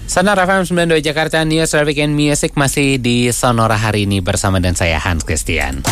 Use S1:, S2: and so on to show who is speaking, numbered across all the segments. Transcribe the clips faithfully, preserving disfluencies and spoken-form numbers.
S1: Sonora F M sembilan puluh dua Jakarta, News Traffic and Music masih di Sonora hari ini bersama dan saya Hans Christian.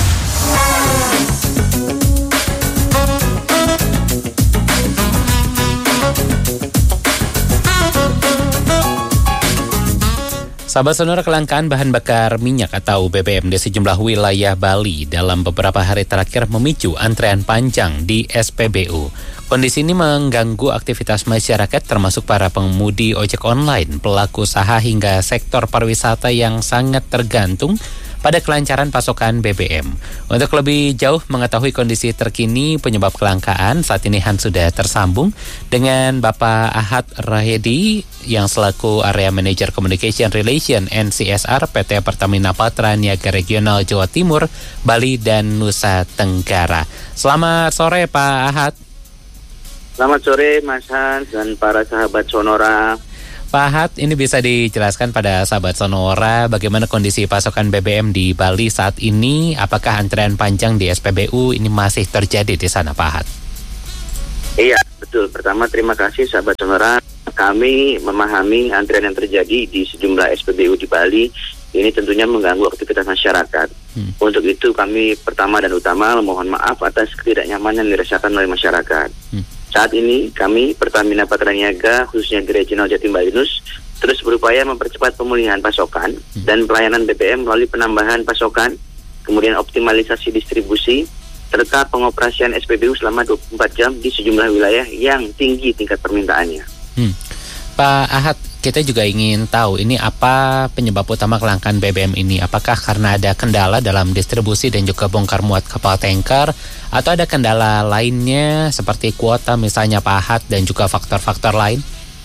S1: Sahabat Sonora, kelangkaan bahan bakar minyak atau B B M di sejumlah wilayah Bali dalam beberapa hari terakhir memicu antrean panjang di S P B U. Kondisi ini mengganggu aktivitas masyarakat termasuk para pengemudi ojek online, pelaku usaha hingga sektor pariwisata yang sangat tergantung pada kelancaran pasokan B B M. Untuk lebih jauh mengetahui kondisi terkini penyebab kelangkaan, saat ini Hans sudah tersambung dengan Bapak Ahad Rahedi yang selaku Area Manager Communication Relation N C S R P T Pertamina Patra Niaga Regional Jawa Timur, Bali dan Nusa Tenggara. Selamat sore Pak Ahad.
S2: Selamat sore Mas Hans dan para sahabat Sonora.
S1: Pak Ahad, ini bisa dijelaskan pada sahabat Sonora bagaimana kondisi pasokan B B M di Bali saat ini? Apakah antrean panjang di S P B U ini masih terjadi di sana, Pak Ahad?
S2: Iya, betul. Pertama, terima kasih sahabat Sonora. Kami memahami antrean yang terjadi di sejumlah S P B U di Bali. Ini tentunya mengganggu aktivitas masyarakat. Hmm. Untuk itu kami pertama dan utama mohon maaf atas ketidaknyamanan yang dirasakan oleh masyarakat. Hmm. Saat ini kami Pertamina Patra Niaga khususnya di Regional Jatim Balinus terus berupaya mempercepat pemulihan pasokan hmm. dan pelayanan B B M melalui penambahan pasokan, kemudian optimalisasi distribusi, serta pengoperasian S P B U selama dua puluh empat jam di sejumlah wilayah yang tinggi tingkat permintaannya. Hmm.
S1: Pak Ahad, kita juga ingin tahu ini apa penyebab utama kelangkaan B B M ini? Apakah karena ada kendala dalam distribusi dan juga bongkar muat kapal tanker, atau ada kendala lainnya seperti kuota misalnya Pak Ahad dan juga faktor-faktor lain?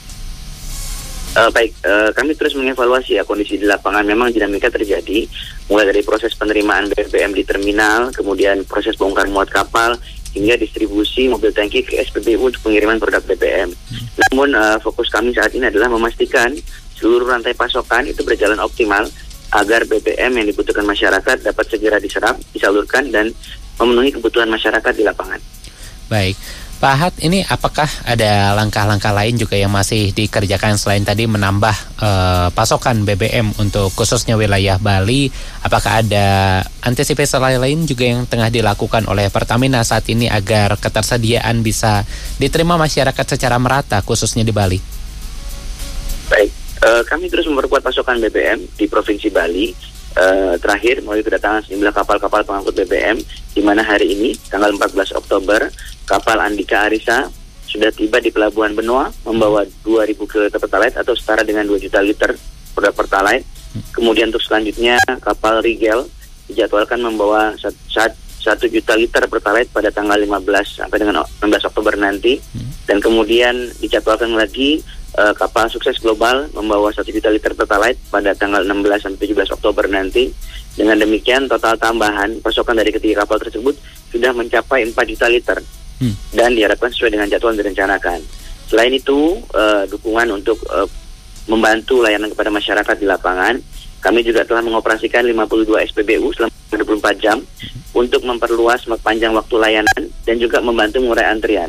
S2: Uh, baik, uh, kami terus mengevaluasi ya kondisi di lapangan. Memang dinamika terjadi mulai dari proses penerimaan B B M di terminal, kemudian proses bongkar muat kapal, hingga distribusi mobil tangki ke S P B U untuk pengiriman produk B B M. Hmm. Namun uh, fokus kami saat ini adalah memastikan seluruh rantai pasokan itu berjalan optimal agar B B M yang dibutuhkan masyarakat dapat segera diserap, disalurkan, dan memenuhi kebutuhan masyarakat di lapangan.
S1: Baik, Pak Ahad, ini apakah ada langkah-langkah lain juga yang masih dikerjakan selain tadi menambah uh, pasokan B B M untuk khususnya wilayah Bali? Apakah ada antisipasi lain juga yang tengah dilakukan oleh Pertamina saat ini agar ketersediaan bisa diterima masyarakat secara merata khususnya di Bali?
S2: Baik, uh, kami terus memperkuat pasokan B B M di Provinsi Bali. Uh, terakhir melalui kedatangan sejumlah kapal-kapal pengangkut B B M, di mana hari ini tanggal empat belas Oktober kapal Andika Arisa sudah tiba di Pelabuhan Benoa membawa dua ribu kiloliter Pertalite atau setara dengan dua juta liter produk Pertalite. Kemudian untuk selanjutnya kapal Rigel dijadwalkan membawa satu juta liter Pertalite pada tanggal lima belas sampai dengan enam belas Oktober nanti. Dan kemudian dijadwalkan lagi Uh, kapal Sukses Global membawa satu juta liter Pertalite pada tanggal enam belas sampai tujuh belas Oktober nanti. Dengan demikian total tambahan pasokan dari ketiga kapal tersebut sudah mencapai empat juta liter hmm. dan diharapkan sesuai dengan jadwal yang direncanakan. Selain itu, uh, dukungan untuk uh, membantu layanan kepada masyarakat di lapangan, kami juga telah mengoperasikan lima puluh dua S P B U selama dua puluh empat jam hmm. untuk memperluas panjang waktu layanan dan juga membantu mengurai antrian.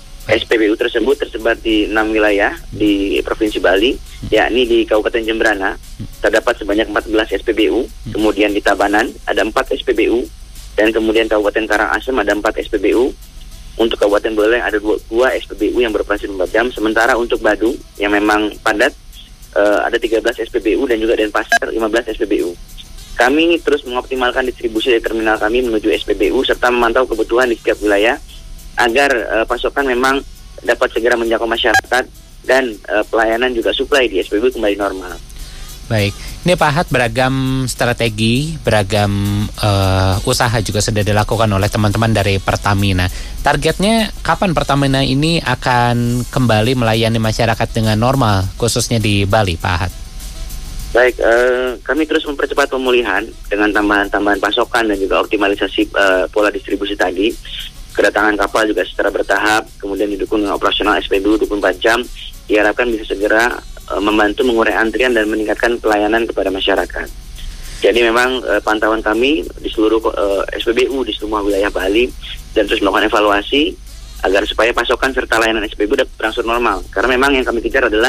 S2: S P B U tersebut tersebar di enam wilayah di Provinsi Bali, yakni di Kabupaten Jembrana terdapat sebanyak empat belas S P B U, kemudian di Tabanan ada empat S P B U, dan kemudian Kabupaten Karangasem ada empat S P B U. Untuk Kabupaten Buleleng ada dua S P B U yang beroperasi dua puluh empat jam, sementara untuk Badung yang memang padat uh, ada tiga belas S P B U dan juga Denpasar lima belas S P B U. Kami terus mengoptimalkan distribusi dari terminal kami menuju S P B U serta memantau kebutuhan di setiap wilayah agar uh, pasokan memang dapat segera menjangkau masyarakat dan uh, pelayanan juga suplai di S P B U kembali normal.
S1: Baik, ini Pak Ahad, beragam strategi, beragam uh, usaha juga sudah dilakukan oleh teman-teman dari Pertamina. Targetnya kapan Pertamina ini akan kembali melayani masyarakat dengan normal, khususnya di Bali, Pak Ahad?
S2: Baik, uh, kami terus mempercepat pemulihan dengan tambahan-tambahan pasokan dan juga optimalisasi uh, pola distribusi tadi. Kedatangan kapal juga secara bertahap, kemudian didukung dengan operasional S P B U dua puluh empat jam, diharapkan bisa segera uh, membantu mengurai antrian dan meningkatkan pelayanan kepada masyarakat. Jadi memang uh, pantauan kami di seluruh uh, S P B U di semua wilayah Bali dan terus melakukan evaluasi agar supaya pasokan serta layanan S P B U dapat berangsur normal. Karena memang yang kami kejar adalah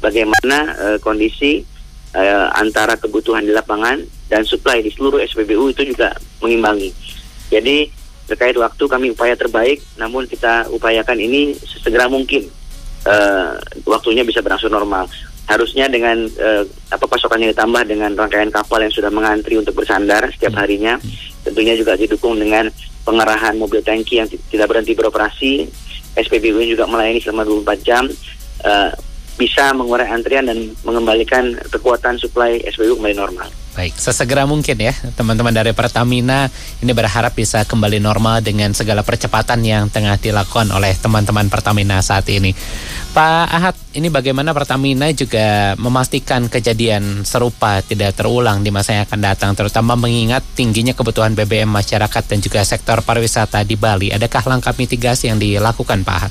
S2: bagaimana uh, kondisi uh, antara kebutuhan di lapangan dan supply di seluruh S P B U itu juga mengimbangi. Jadi terkait waktu kami upaya terbaik, namun kita upayakan ini sesegera mungkin uh, waktunya bisa berangsur normal. Harusnya dengan uh, apa pasokannya ditambah dengan rangkaian kapal yang sudah mengantri untuk bersandar setiap harinya, tentunya juga didukung dengan pengerahan mobil tangki yang t- tidak berhenti beroperasi. S P B U juga melayani selama dua puluh empat jam, uh, bisa mengurai antrian dan mengembalikan kekuatan suplai S P B U kembali normal.
S1: Baik, sesegera mungkin ya teman-teman dari Pertamina ini berharap bisa kembali normal dengan segala percepatan yang tengah dilakukan oleh teman-teman Pertamina saat ini. Pak Ahad, ini bagaimana Pertamina juga memastikan kejadian serupa tidak terulang di masa yang akan datang, terutama mengingat tingginya kebutuhan B B M masyarakat dan juga sektor pariwisata di Bali. Adakah langkah mitigasi yang dilakukan Pak Ahad?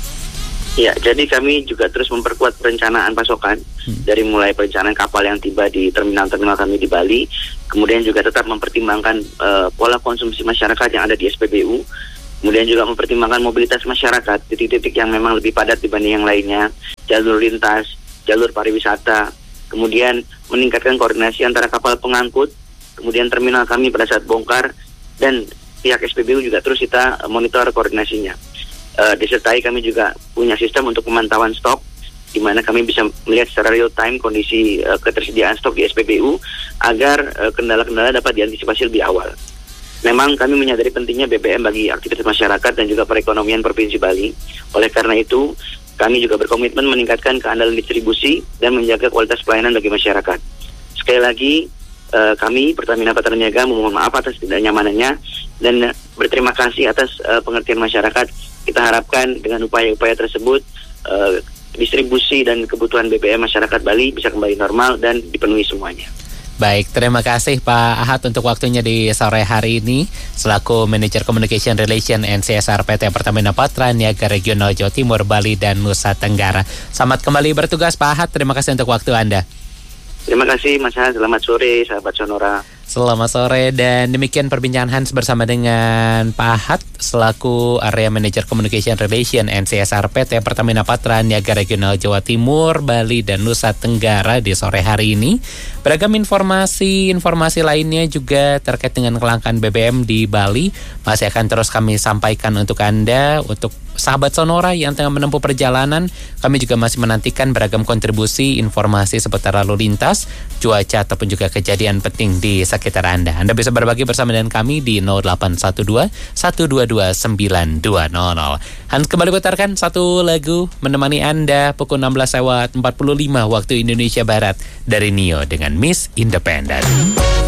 S2: Ya, jadi kami juga terus memperkuat perencanaan pasokan hmm. dari mulai perencanaan kapal yang tiba di terminal-terminal kami di Bali, kemudian juga tetap mempertimbangkan uh, pola konsumsi masyarakat yang ada di S P B U, kemudian juga mempertimbangkan mobilitas masyarakat, titik-titik yang memang lebih padat dibanding yang lainnya, jalur lintas, jalur pariwisata, kemudian meningkatkan koordinasi antara kapal pengangkut, kemudian terminal kami pada saat bongkar, dan pihak S P B U juga terus kita monitor koordinasinya. Uh, disertai kami juga punya sistem untuk pemantauan stok, di mana kami bisa melihat secara real time kondisi uh, ketersediaan stok di S P B U agar uh, kendala-kendala dapat diantisipasi lebih awal. Memang kami menyadari pentingnya B B M bagi aktivitas masyarakat dan juga perekonomian Provinsi Bali. Oleh karena itu, kami juga berkomitmen meningkatkan keandalan distribusi dan menjaga kualitas pelayanan bagi masyarakat. Sekali lagi, uh, kami Pertamina Patraniaga memohon maaf atas tidak nyamanannya dan uh, berterima kasih atas uh, pengertian masyarakat. Kita harapkan dengan upaya-upaya tersebut uh, distribusi dan kebutuhan B B M masyarakat Bali bisa kembali normal dan dipenuhi semuanya.
S1: Baik, terima kasih Pak Ahad untuk waktunya di sore hari ini selaku Manager Communication Relation and C S R P T Pertamina Patraniaga Regional Jawa Timur, Bali dan Nusa Tenggara. Selamat kembali bertugas Pak Ahad, terima kasih untuk waktu Anda.
S2: Terima kasih Mas Ahad, selamat sore sahabat Sonora.
S1: Selamat sore, dan demikian perbincangan Hans bersama dengan Pak Ahad selaku Area Manager Communication Relation and C S R P T Pertamina Patraniaga Regional Jawa Timur, Bali dan Nusa Tenggara di sore hari ini. Beragam informasi-informasi lainnya juga terkait dengan kelangkaan B B M di Bali masih akan terus kami sampaikan untuk Anda, untuk sahabat Sonora yang tengah menempuh perjalanan. Kami juga masih menantikan beragam kontribusi informasi seputar lalu lintas, cuaca ataupun juga kejadian penting di sekitar Anda. Anda bisa berbagi bersama dengan kami di nol delapan satu dua, satu dua dua, sembilan dua nol nol. Hans kembali putarkan satu lagu menemani Anda pukul enam belas lewat empat puluh lima waktu Indonesia Barat dari Nio dengan Miss Independent.